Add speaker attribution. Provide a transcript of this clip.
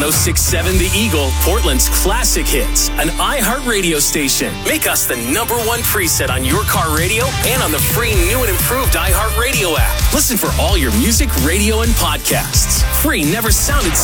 Speaker 1: 1067 The Eagle, Portland's classic hits, an iHeart radio station. Make us the #1 preset on your car radio and on the free new and improved iHeart Radio app. Listen for all your music, radio, and podcasts. Free never sounded